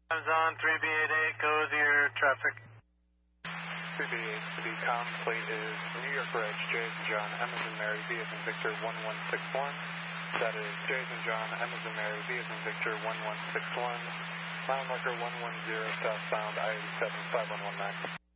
Amazon 3B88, go with your traffic. 3B8 to be com, plate is New York Reg, J as in John, M as in Mary, V as in Victor, 1161. That is J as in John, M as in Mary, V as in Victor, 1161. Mile marker 110 southbound I-87 5119.